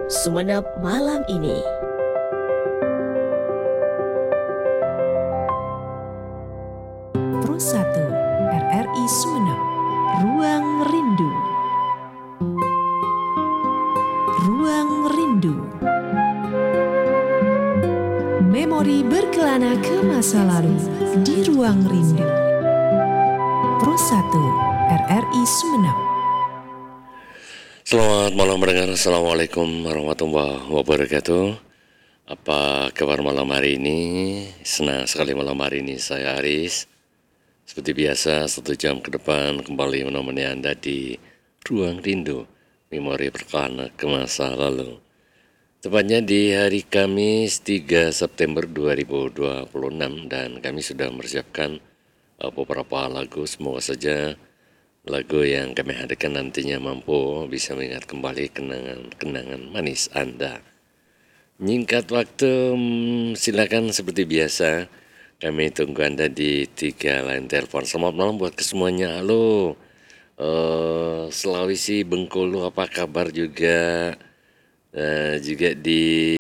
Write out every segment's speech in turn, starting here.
Sumenep malam ini. Pro 1 RRI Sumenep, Ruang Rindu. Ruang Rindu. Memori berkelana ke masa lalu di Ruang Rindu. Pro 1 RRI Sumenep. Selamat malam pendengar, Assalamualaikum warahmatullahi wabarakatuh. Apa kabar malam hari ini? Senang sekali malam hari ini saya Aris. Seperti biasa 1 jam ke depan kembali menemani Anda di Ruang Rindu, memori berkelana ke masa lalu. Tepatnya di hari Kamis 3 September 2026 dan kami sudah mempersiapkan beberapa lagu. Semoga saja lagu yang kami hadirkan nantinya mampu bisa mengingat kembali kenangan manis Anda. Menyingkat waktu, silakan seperti biasa. Kami tunggu Anda di 3 line telepon. Selamat malam buat kesemuanya. Halo, Sulawesi, Bengkulu, apa kabar juga? Juga di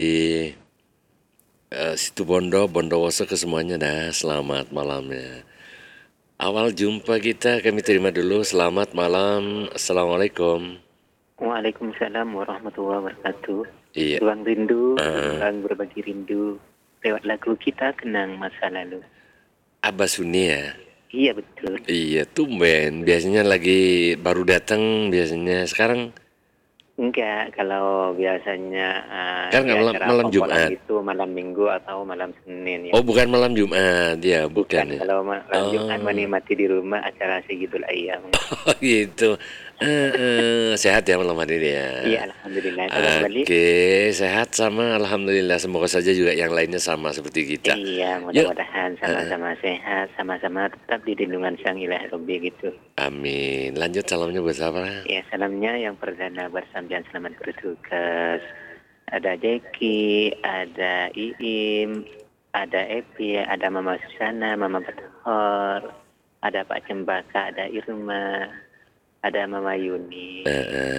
Situbondo, Bondowoso kesemuanya dah. Selamat malamnya. Awal jumpa kita kami terima dulu. Selamat malam. Assalamualaikum. Waalaikumsalam warahmatullahi wabarakatuh. Iya. Ruang rindu, ruang berbagi rindu. Lewat lagu kita kenang masa lalu. Abah Suni ya? Iya betul. Iya, tumben. Biasanya lagi baru datang biasanya. Sekarang Enggak, kalau biasanya kan di nggak acara malam pengkolan Jumat. itu malam Minggu atau malam Senin ya. Oh, bukan malam Jumat. Ya, bukan ya. Kalau malam Jumat Oh, menikmati di rumah acara Sayyidul Ayyam. oh gitu. Sehat ya malam hari ini ya. Iya, alhamdulillah. Kalau kembali. Oke, sehat sama alhamdulillah. Semoga saja juga yang lainnya sama seperti kita. Iya, Yuk, mudah-mudahan sama-sama sehat, sama-sama tetap di lindungan Sang Ilahi Robbi gitu. amin. Lanjut salamnya buat siapa? Ya, salamnya yang perdana bersambian selamat bertugas. Ada Jeki, ada Iim, ada Epi, ada Mama Susana, Mama Bethor, ada Pak Cempaka, ada Irma, ada Mama Yuni,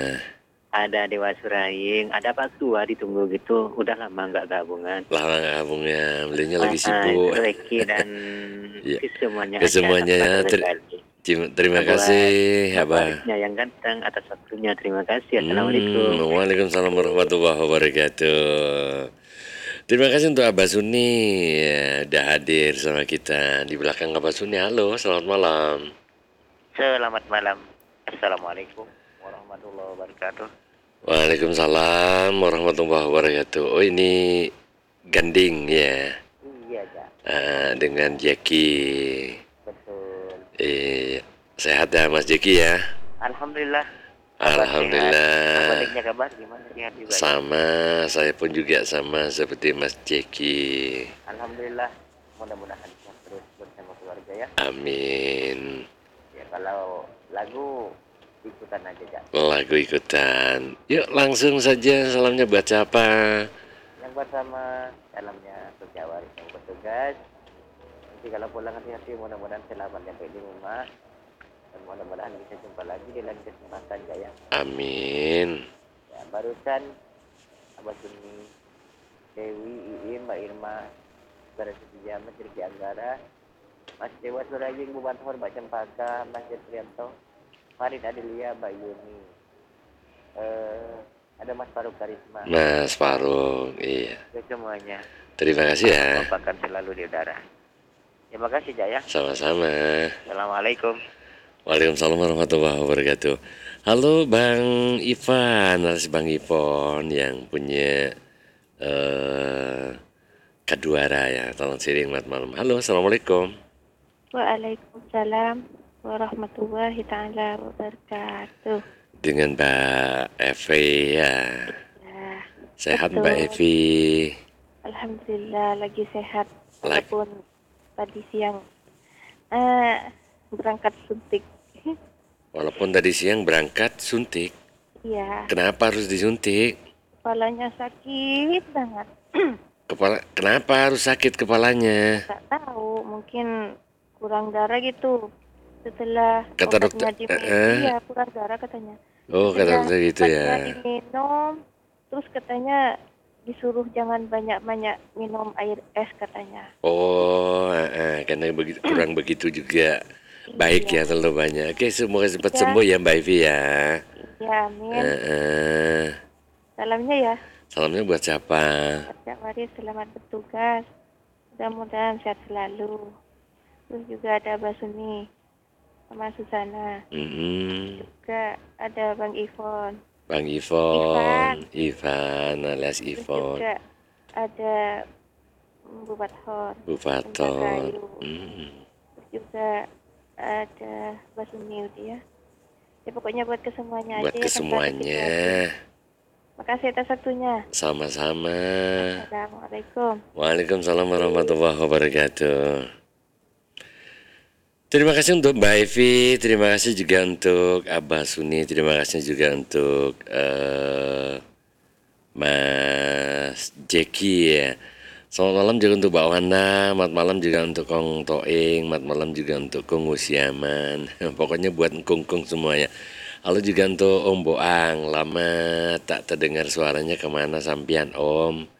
ada Dewa Suraying, ada Pak Tua ditunggu gitu. Udah lama nggak gabungan. Lama gabungnya, belinya lagi sibuk. Itu Reki dan Iya. semuanya Ke semuanya ya, terima kasih, Abah. Abah yang ganteng atas waktunya. Terima kasih. Assalamualaikum. Waalaikumsalam warahmatullahi wabarakatuh. Terima kasih untuk Abah Suni ya, udah hadir sama kita di belakang Abah Suni. Halo, selamat malam. Selamat malam. Assalamualaikum warahmatullahi wabarakatuh. Waalaikumsalam warahmatullahi wabarakatuh. Oh, ini Ganding ya, Iya, Kak. dengan Jeki. Betul. Sehat ya Mas Jeki ya. Alhamdulillah. Alhamdulillah. Sebaliknya kabar gimana? Sehat juga. Ya? Sama, saya pun juga sama seperti Mas Jeki. Alhamdulillah. Mudah-mudahan sehat terus bersama keluarga ya. Amin. Ya kalau lagu ikutan aja, Kak. Lagu ikutan. Yuk langsung saja salamnya buat siapa? Yang bersama dalamnya Sejawar yang bertugas. Nanti kalau pulang hati-hati, mudah-mudahan selamat sampai di rumah. Dan mudah-mudahan bisa jumpa lagi di lain kesempatan, Jaya. Amin. Ya, barusan Abah Suni, Dewi, Iim, Mbak Irma, Saudara Sutijama, Cirki Anggara, Mas Dewa Suraying, Bu Banthor, Mbak Cempaka, Mas Trianto, Farid Adelia, Mbak Yuni. Ada Mas Faruk Karisma. Mas Faruk, iya. Ya, semuanya. Terima kasih ya. Kompakan selalu di udara. Terima kasih, Jaya. Sama-sama. Assalamualaikum. Waalaikumsalam warahmatullahi wabarakatuh. Halo Bang Ivan, harus Bang Ipon yang punya Kaduara ya, tolong siring malam. Halo, assalamualaikum. Waalaikumsalam warahmatullahi taala wabarakatuh. Dengan Mbak Evi ya. Ya, Sehat betul. Mbak Evi. Alhamdulillah lagi sehat Lagi. walaupun tadi siang berangkat suntik. Walaupun tadi siang berangkat suntik. Iya, Kenapa harus disuntik? kepalanya sakit banget. Kenapa harus sakit kepalanya? Nggak tahu, mungkin kurang darah gitu. Setelah Kata obatnya dokter, diminum, iya kurang darah katanya. Oh, kata Setelah dokter gitu obatnya ya. diminum, Terus katanya disuruh jangan banyak-banyak minum air es katanya. Oh, karena kurang begitu juga baik ya Iya. terlalu banyak. Oke, semoga cepat Ya, sembuh ya Mbak Ivi ya. ya amin. Eh, Salamnya ya. salamnya buat siapa? Buat Kak Waris, selamat bertugas. Mudah-mudahan sehat selalu. Terus juga ada Mbak Suni sama Susana. Mm-mm. Juga ada Bang Ivon. Bang Ivan. Ivan alias Terus Ivon, juga ada Bu Bathor. Bu Mbak Faton. Gayu. Mm. Terus juga ada Mbak Suni ya. Ya pokoknya buat kesemuanya Buat aja ya tanpa ada kesemuanya, situasi. Makasih atas waktunya. sama-sama. Assalamualaikum. Waalaikumsalam warahmatullahi wabarakatuh. Terima kasih untuk Mbak Evi, terima kasih juga untuk Abah Suni, terima kasih juga untuk Mas Jeki ya. Selamat malam juga untuk Mbak Wana, selamat malam juga untuk Kong Toing, selamat malam juga untuk Kong Usiaman. Pokoknya buat kong-kong semuanya. Lalu juga untuk Om Boang, lama tak terdengar suaranya, kemana sampian Om?